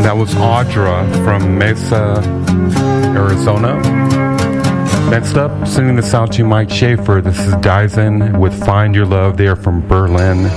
That was Audra from Mesa, Arizona. Next up, sending this out to Mike Schaefer. This is Dyson with Find Your Love. They are from Berlin.